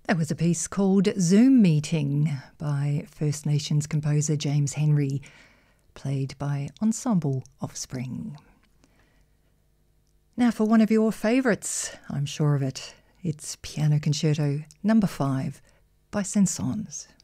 That was a piece called Zoom Meeting by First Nations composer James Henry, played by Ensemble Offspring. Now for one of your favourites, I'm sure of it. It's Piano Concerto No. 5 by Saint-Saëns.